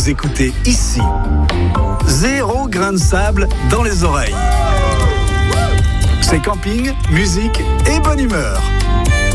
vous écoutez ici. 0 grain de sable dans les oreilles. C'est camping, musique et bonne humeur.